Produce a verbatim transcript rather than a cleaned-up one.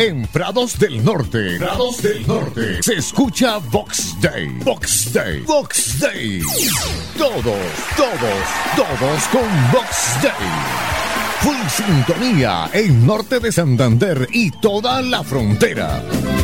En Prados del Norte, Prados del Norte, se escucha Box Day, Box Day, Box Day. Todos, todos, todos con Box Day. Full sintonía en Norte de Santander y toda la frontera.